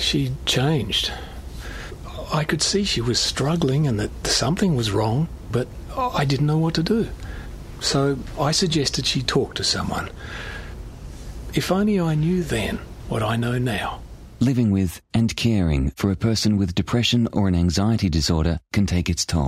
She'd changed. I could see she was struggling and that something was wrong, but I didn't know what to do. So I suggested she talk to someone. If only I knew then what I know now. Living with and caring for a person with depression or an anxiety disorder can take its toll.